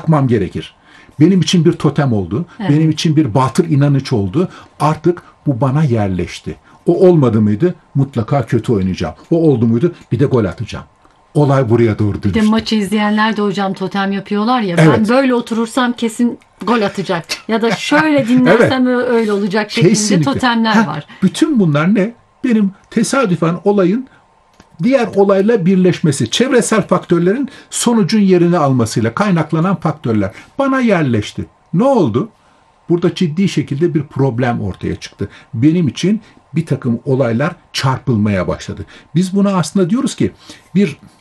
bırakmam gerekir. Benim için bir totem oldu. Evet. Benim için bir batıl inanış oldu. Artık bu bana yerleşti. O olmadı mıydı mutlaka kötü oynayacağım. O oldu muydu bir de gol atacağım. Olay buraya doğru Bir de dönüştü. maçı izleyenler de hocam totem yapıyorlar ya. Evet. Ben böyle oturursam kesin gol atacak. Ya da şöyle dinlersem öyle olacak şeklinde Kesinlikle. totemler var. Bütün bunlar ne? Benim tesadüfen olayın diğer olayla birleşmesi, çevresel faktörlerin sonucun yerini almasıyla kaynaklanan faktörler bana yerleşti. Ne oldu? Burada ciddi şekilde bir problem ortaya çıktı. Benim için bir takım olaylar çarpılmaya başladı. Biz buna aslında diyoruz ki bir